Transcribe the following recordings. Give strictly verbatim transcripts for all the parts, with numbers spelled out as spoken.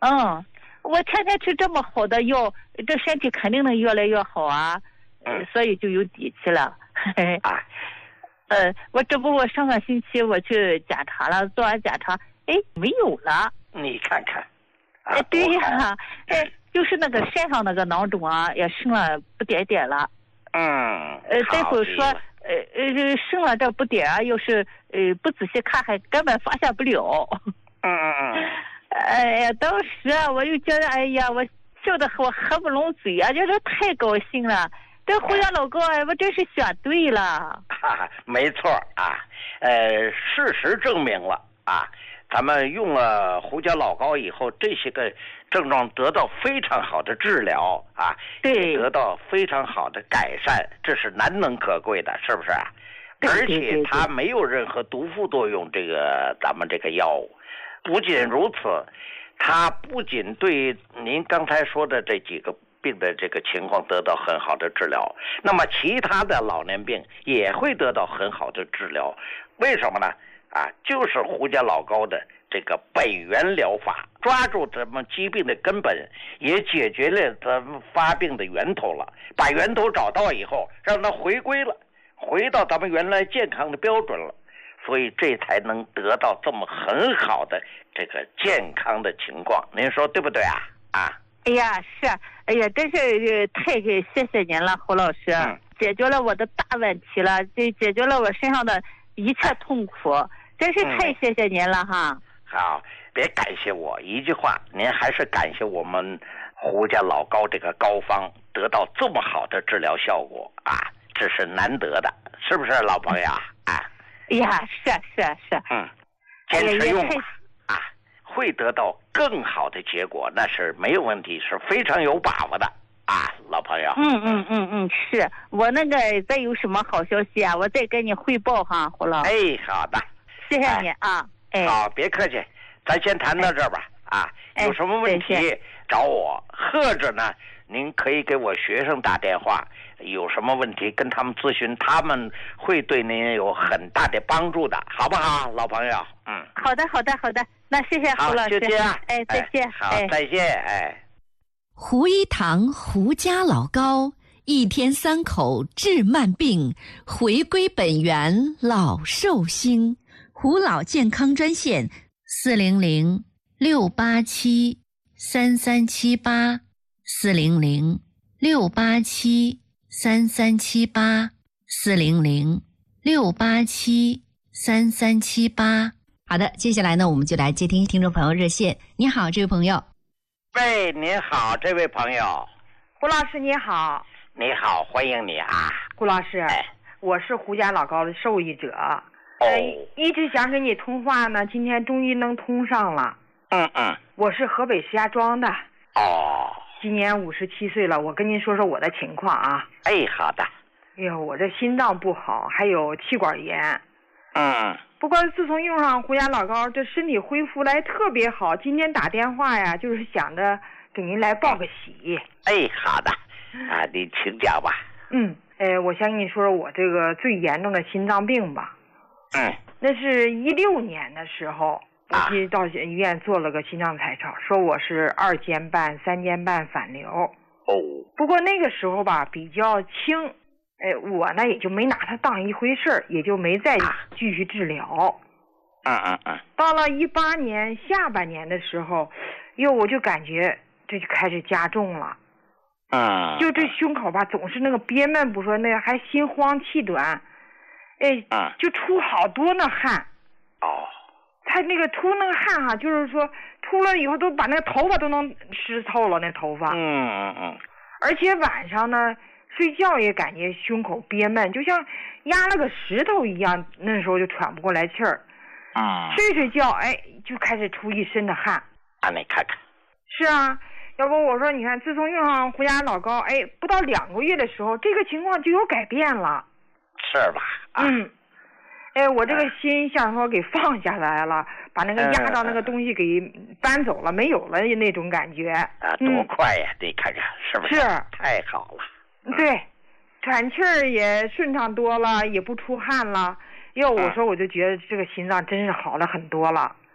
嗯，我天天吃这么好的药，这身体肯定能越来越好啊。 嗯， 所以就有底气了。 啊， 呃，我这不我上个星期我去检查了，做完检查，哎，没有了。 你看看，啊、 哎，对呀、 啊， 哎，就是那个身上那个囊肿啊，也剩了不点点了。 嗯， 呃，大夫说， 好极了呃呃，剩了这不点啊，要是呃不仔细看，还根本发现不了。 嗯嗯嗯， 哎呀，当时啊，我就觉得，哎呀，我笑得我合不拢嘴啊，就是太高兴了。这胡家老高啊，我真是选对了。 哈哈，没错啊，呃，事实证明了啊，咱们用了胡椒老膏以后，这些个症状得到非常好的治疗啊， 对， 得到非常好的改善，这是难能可贵的，是不是啊？而且它没有任何毒副作用，这个咱们这个药物，不仅如此，它不仅对您刚才说的这几个病的这个情况得到很好的治疗，那么其他的老年病也会得到很好的治疗。为什么呢？啊，就是胡家老高的这个本源疗法，抓住咱们疾病的根本，也解决了咱们发病的源头了。把源头找到以后，让它回归了，回到咱们原来健康的标准了，所以这才能得到这么很好的这个健康的情况。您说对不对啊？啊？ 哎呀，是，哎呀，真是太谢谢您了，胡老师， 嗯、 解决了我的大问题了，就解决了我身上的一切痛苦，哎、真是太谢谢您了哈。 嗯、好，别感谢我一句话，您还是感谢我们胡家老高这个膏方得到这么好的治疗效果啊，这是难得的，是不是老朋友啊？ 哎呀，是是是， 嗯，坚持用吧。会得到更好的结果，那是没有问题，是非常有把握的啊，老朋友。 嗯嗯嗯嗯，是我那个再有什么好消息啊，我再跟你汇报哈，胡老。 哎，好的， 谢谢你啊。哎， 好，别客气，咱先谈到这儿吧。哎、啊，有什么问题、哎、找我，或者呢，您可以给我学生打电话，有什么问题跟他们咨询，他们会对您有很大的帮助的，好不好，老朋友？嗯， 好的，好的，好的。那谢谢胡老师， 就这样， 哎，再见， 哎、好，再见，哎。 胡一堂胡家老高，一天三口治慢病，回归本源老寿星。胡老健康专线：四零零六八七三三七八，四零零六八七三三七八，四零零六八七三三七八。好的，接下来呢，我们就来接听听众朋友热线。你好，这位朋友。 喂，您好，这位朋友。 胡老师你好。 你好，欢迎你啊。 胡老师， 哎， 我是胡家老高的受益者。 哦、 呃，一直想跟你通话呢，今天终于能通上了。 嗯嗯。 我是河北石家庄的。 哦。 今年五十七岁了，我跟您说说我的情况啊。 哎，好的。 哎呦，我这心脏不好，还有气管炎。 嗯。 不过自从用上胡家老高，这身体恢复来特别好。今天打电话呀，就是想着给您来报个喜。 哎，好的，啊，你请讲吧。 嗯，哎，我先跟你说说我这个最严重的心脏病吧。 嗯， 那是一六年的时候，我去到医院做了个心脏彩超，说我是二尖瓣、三尖瓣反流。 哦。 不过那个时候吧，比较轻。哎，我呢也就没拿它当一回事儿，也就没再继续治疗。 嗯嗯嗯。 到了一八年下半年的时候，哟，我就感觉这就开始加重了。 嗯。 就这胸口吧，总是那个憋闷不说，那个还心慌气短，哎， 嗯， 就出好多那汗。 哦。 他那个出那个汗哈、啊，就是说出了以后都把那个头发都能湿透了，那头发。 嗯嗯嗯。 而且晚上呢。睡觉也感觉胸口憋闷，就像压了个石头一样，那时候就喘不过来气儿。 啊、嗯， 睡睡觉，哎，就开始出一身的汗。 啊，你看看。 是啊，要不我说，你看，自从用上胡家老高，哎，不到两个月的时候，这个情况就有改变了。 是吧？啊、 嗯。哎，我这个心像说给放下来了，把那个压到那个东西给搬走了，嗯、没有了那种感觉。 啊，多快呀！你、嗯、看看，是不是？ 是。 太好了。 对，喘气儿也顺畅多了，也不出汗了。要我说，我就觉得这个心脏真是好了很多了。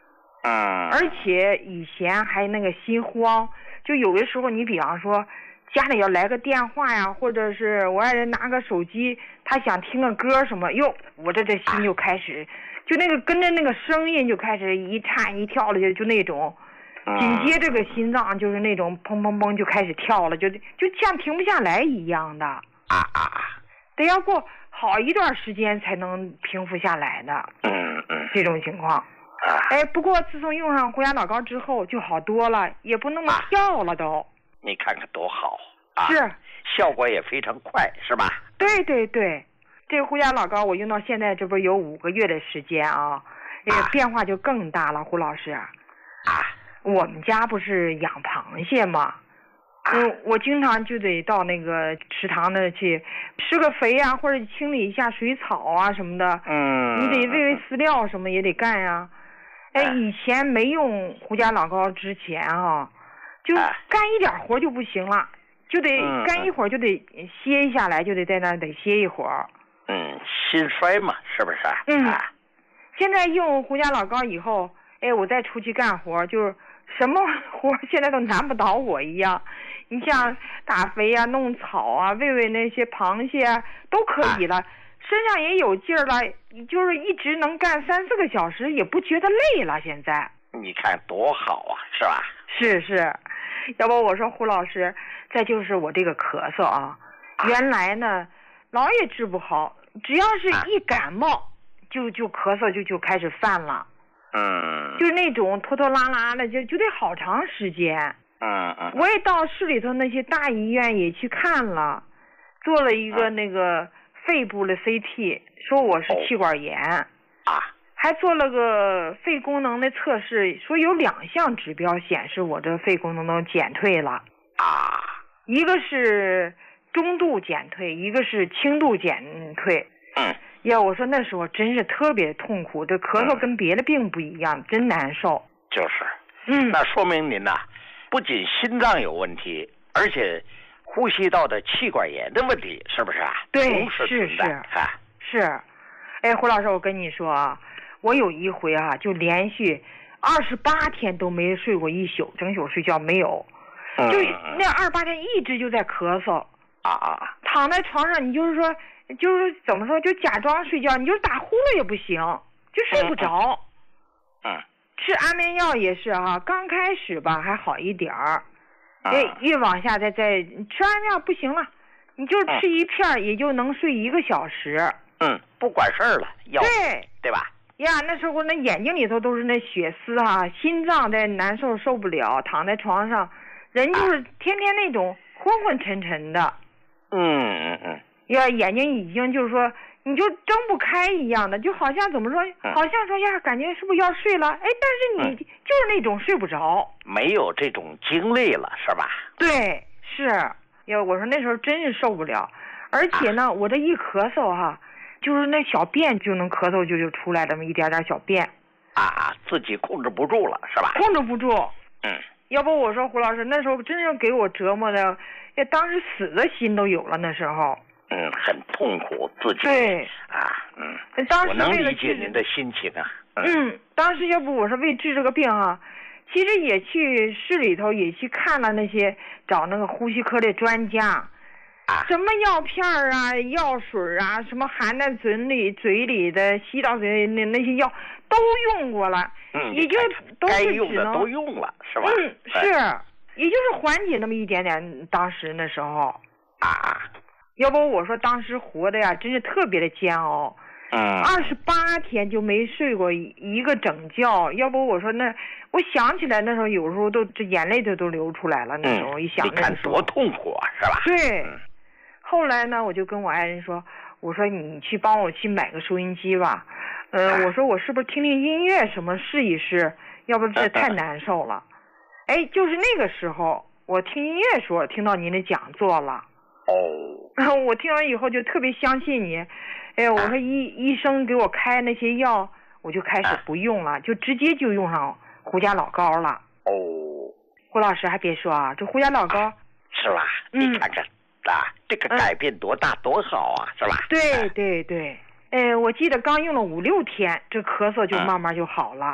嗯。 而且以前还那个心慌，就有的时候你比方说家里要来个电话呀，或者是我爱人拿个手机，他想听个歌什么，哟，我这这心就开始，就那个跟着那个声音就开始一颤一跳的，就就那种。紧接这个心脏就是那种砰砰砰就开始跳了，就就像停不下来一样的。 啊啊！ 得要过好一段时间才能平复下来的。 嗯嗯。 这种情况。啊。哎，不过自从用上胡牙老膏之后就好多了，也不那么跳了都。啊、 你看看多好啊！ 是。 效果也非常快，是吧？ 对对对，这个胡牙老膏我用到现在，这不是有五个月的时间啊，这个变化就更大了，胡老师。啊。我们家不是养螃蟹吗？嗯，我经常就得到那个池塘那去施个肥啊，或者清理一下水草啊什么的。 嗯。 你得喂喂饲料什么也得干呀、啊。哎，以前没用胡家老膏之前啊，就干一点活就不行了，就得干一会儿就得歇下来，就得在那儿得歇一会儿。 嗯，心衰嘛，是不是？ 嗯。现在用胡家老膏以后，哎，我再出去干活就是。什么活现在都难不倒我一样，你像打肥啊、弄草啊、喂喂那些螃蟹啊，都可以了，身上也有劲儿了，就是一直能干三四个小时，也不觉得累了。现在你看多好啊，是吧？ 是是，要不我说胡老师，再就是我这个咳嗽啊，原来呢老也治不好，只要是一感冒，就就咳嗽就就开始犯了。 嗯， 就是那种拖拖拉拉的，就就得好长时间。 嗯嗯。 我也到市里头那些大医院也去看了，做了一个那个肺部的 C T， 说我是气管炎。 啊。 还做了个肺功能的测试，说有两项指标显示我这肺功能都减退了。 啊。 一个是中度减退，一个是轻度减退。 嗯。 呀，我说那时候真是特别痛苦，这咳嗽跟别的病不一样，嗯、真难受。 就是， 嗯， 那说明您呐、啊，不仅心脏有问题，而且呼吸道的气管炎的问题，是不是啊？ 对，是是啊， 是。哎，胡老师，我跟你说啊，我有一回啊，就连续二十八天都没睡过一宿，整宿睡觉没有， 嗯、 就那二十八天一直就在咳嗽。 啊啊！ 躺在床上，你就是说。就是怎么说，就假装睡觉，你就是打呼噜也不行，就睡不着。 嗯。嗯吃安眠药也是哈、啊，刚开始吧还好一点儿， 哎、 嗯，越往下再再吃安眠药不行了，你就吃一片、嗯、也就能睡一个小时。 嗯，不管事儿了，药对对吧？ 呀，那时候那眼睛里头都是那血丝哈、啊，心脏在难受受不了，躺在床上，人就是天天那种昏昏沉沉的。 嗯嗯嗯。 呀，眼睛已经就是说，你就睁不开一样的，就好像怎么说， 嗯、 好像说呀，感觉是不是要睡了？哎，但是你就是那种睡不着， 嗯、没有这种精力了，是吧？ 对，是。呀，我说那时候真是受不了，而且呢，啊、我这一咳嗽哈、啊，就是那小便就能咳嗽就就出来这么一点点小便。 啊，自己控制不住了，是吧？ 控制不住。 嗯。 要不我说胡老师那时候真是给我折磨的，呀，当时死的心都有了那时候。 嗯，很痛苦，自己对啊，嗯， 当时我能理解您的心情啊。 嗯，嗯当时要不我说为治这个病啊，其实也去市里头也去看了那些找那个呼吸科的专家， 啊， 什么药片啊、药水啊，什么含在嘴里、嘴里的、吸到嘴里那那些药都用过了， 嗯， 也就都是该用的都用了，是吧？ 嗯，是，也就是缓解那么一点点。当时那时候啊。 要不我说当时活的呀，真是特别的煎熬。 嗯。 二十八天就没睡过一个整觉，要不我说那，我想起来那时候有时候都这眼泪都都流出来了。那时候、嗯、一想那时候， 你看多痛苦啊，是吧？ 对。 嗯、 后来呢，我就跟我爱人说，我说你去帮我去买个收音机吧。呃， 啊、 我说我是不是听听音乐什么试一试？要不这太难受了。哎，就是那个时候，我听音乐时候听到您的讲座了。 哦， 我听完以后就特别相信你，哎呀，我说医、啊、医生给我开那些药，我就开始不用了，啊、就直接就用上胡家老膏了。 哦， 胡老师还别说啊，这胡家老膏、啊、 是吧？ 嗯、 你看看啊，这个改变多大、嗯、多好啊，是吧？ 对对对，哎，我记得刚用了五六天，这咳嗽就慢慢就好了。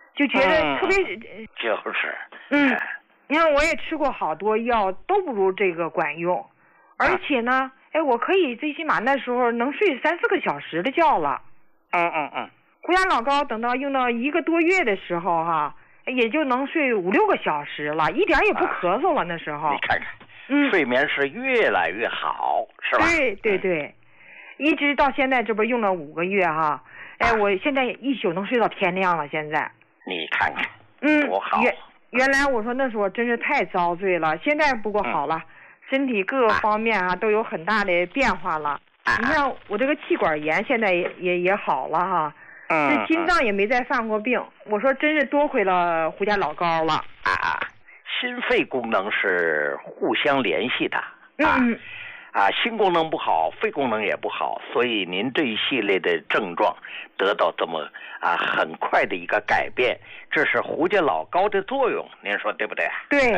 就觉得特别。 嗯、就是。 嗯，你看我也吃过好多药，都不如这个管用，而且呢，啊、哎，我可以最起码那时候能睡三四个小时的觉了。 嗯嗯嗯。 胡家老高等到用到一个多月的时候哈，也就能睡五六个小时了，一点也不咳嗽了。啊、那时候。 你看看。嗯，睡眠是越来越好，是吧？ 对对对，一直到现在，这不用了五个月哈，哎，我现在一宿能睡到天亮了。现在你看看， 嗯， 多好！ 原原来我说那时候真是太遭罪了，现在不过好了，嗯、身体各个方面啊都有很大的变化了。啊、你看我这个气管炎现在也也也好了哈， 嗯， 这心脏也没再犯过病。我说真是多亏了胡家老高了啊。心肺功能是互相联系的啊， 嗯、 啊，心功能不好，肺功能也不好，所以您这一系列的症状得到这么啊很快的一个改变，这是胡家老高的作用，您说对不对？ 对。